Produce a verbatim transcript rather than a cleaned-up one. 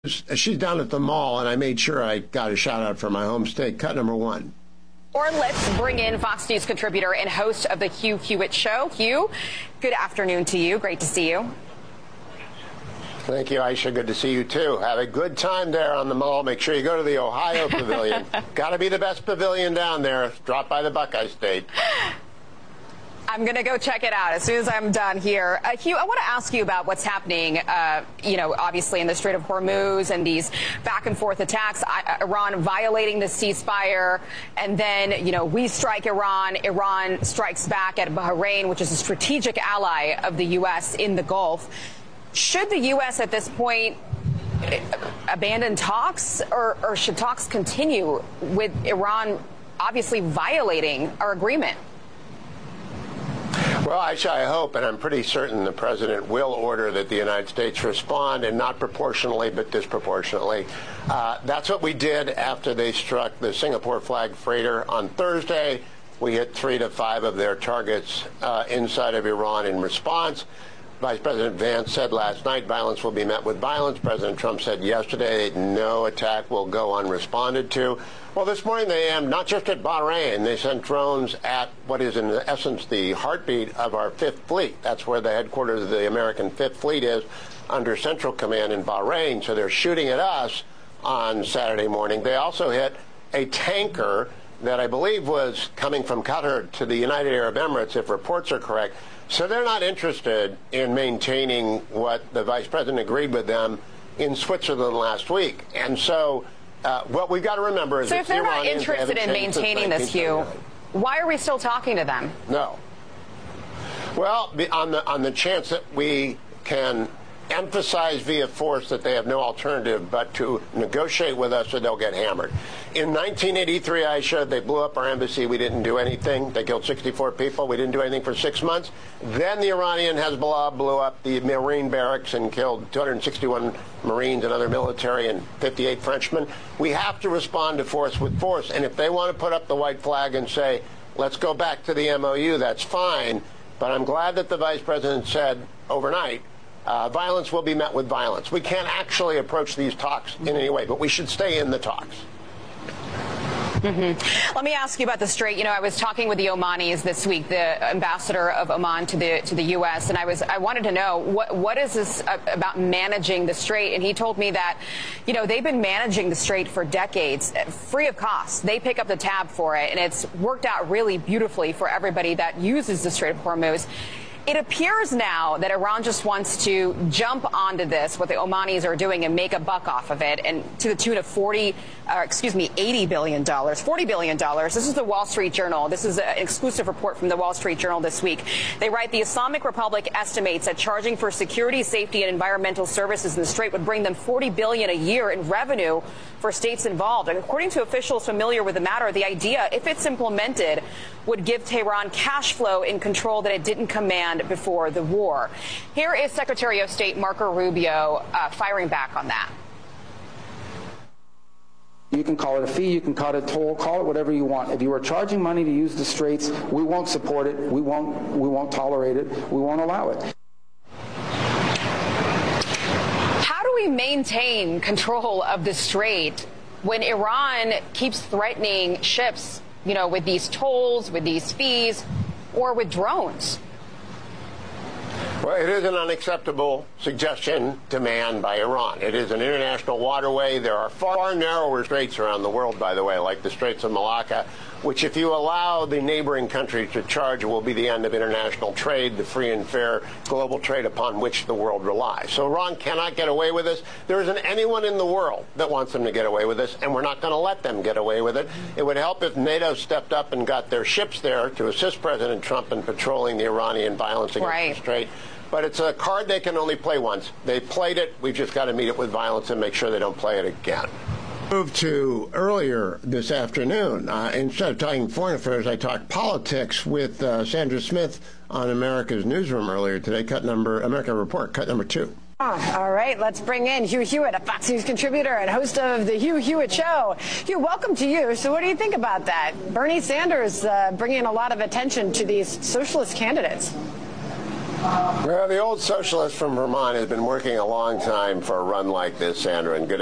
She's down at the mall, and I made sure I got a shout out for my home state. Cut number one. Or let's bring in Fox News contributor and host of the Hugh Hewitt Show. Hugh, good afternoon to you. Great to see you. Thank you, Aisha. Good to see you, too. Have a good time there on the mall. Make sure you go to the Ohio Pavilion. Got to be the best pavilion down there. Drop by the Buckeye State. I'm going to go check it out as soon as I'm done here. Uh, Hugh, I want to ask you about what's happening, uh, you know, obviously in the Strait of Hormuz and these back and forth attacks, I, Iran violating the ceasefire. And then, you know, we strike Iran. Iran strikes back at Bahrain, which is a strategic ally of the U S in the Gulf. Should the U S at this point abandon talks, or, or should talks continue with Iran obviously violating our agreement? Well, Aisha, I hope, and I'm pretty certain the president will order that the United States respond, and not proportionally, but disproportionately. Uh, that's what we did after they struck the Singapore flag freighter on Thursday. We hit three to five of their targets uh, inside of Iran in response. Vice President Vance said last night violence will be met with violence. President Trump said yesterday no attack will go unresponded to. Well, this morning they aimed not just at Bahrain. They sent drones at what is in essence the heartbeat of our Fifth Fleet. That's where the headquarters of the American Fifth Fleet is, under Central Command in Bahrain. So they're shooting at us on Saturday morning. They also hit a tanker that I believe was coming from Qatar to the United Arab Emirates, if reports are correct. So they're not interested in maintaining what the vice president agreed with them in Switzerland last week. And so uh, what we've got to remember is so that if they're the not Iranians interested in maintaining this, Hugh, why are we still talking to them? No. Well, on the on the chance that we can emphasize via force that they have no alternative but to negotiate with us, or they'll get hammered. In nineteen eighty-three, Aisha, they blew up our embassy. We didn't do anything. They killed sixty-four people. We didn't do anything for six months. Then the Iranian Hezbollah blew up the Marine barracks and killed two hundred sixty-one Marines and other military and fifty-eight Frenchmen. We have to respond to force with force. And if they want to put up the white flag and say, let's go back to the M O U, that's fine. But I'm glad that the vice president said overnight, Uh, violence will be met with violence. We can't actually approach these talks in any way, but we should stay in the talks. Mm-hmm. Let me ask you about the Strait. You know, I was talking with the Omanis this week, the ambassador of Oman to the to the U S, and I was I wanted to know what what is this about managing the Strait, and he told me that, you know, they've been managing the Strait for decades, free of cost. They pick up the tab for it, and it's worked out really beautifully for everybody that uses the Strait of Hormuz. It appears now that Iran just wants to jump onto this, what the Omanis are doing, and make a buck off of it, and to the tune of forty, uh, excuse me, eighty billion dollars, forty billion dollars. This is the Wall Street Journal. This is an exclusive report from the Wall Street Journal this week. They write the Islamic Republic estimates that charging for security, safety, and environmental services in the Strait would bring them forty billion dollars a year in revenue for states involved. And according to officials familiar with the matter, the idea, if it's implemented, would give Tehran cash flow and control that it didn't command before the war. Here is Secretary of State Marco Rubio uh, firing back on that. You can call it a fee, you can call it a toll, call it whatever you want. If you are charging money to use the Straits, we won't support it, we won't, we won't tolerate it, we won't allow it. How do we maintain control of the Strait when Iran keeps threatening ships, you know, with these tolls, with these fees, or with drones? Well, it is an unacceptable suggestion demand by Iran. It is an international waterway. There are far narrower straits around the world, by the way, like the Straits of Malacca, which if you allow the neighboring countries to charge will be the end of international trade, the free and fair global trade upon which the world relies. So Iran cannot get away with this. There isn't anyone in the world that wants them to get away with this, and we're not going to let them get away with it. It would help if NATO stepped up and got their ships there to assist President Trump in patrolling the Iranian violence against right. the Strait. But it's a card they can only play once. They played it. We've just got to meet it with violence and make sure they don't play it again. Move to earlier this afternoon. Uh, instead of talking foreign affairs, I talked politics with uh, Sandra Smith on America's Newsroom earlier today. Cut number, America Report, cut number two. All right, let's bring in Hugh Hewitt, a Fox News contributor and host of the Hugh Hewitt Show. Hugh, welcome to you. So what do you think about that? Bernie Sanders uh, bringing a lot of attention to these socialist candidates. Well, the old socialist from Vermont has been working a long time for a run like this, Sandra, and good